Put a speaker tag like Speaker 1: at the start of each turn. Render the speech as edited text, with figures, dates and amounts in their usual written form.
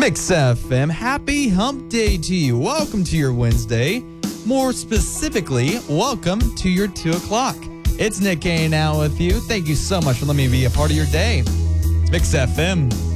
Speaker 1: Mix FM, happy hump day to you. Welcome to your Wednesday. More specifically, welcome to your 2 o'clock. It's Nick A now with you. Thank you so much for letting me be a part of your day. It's Mix FM.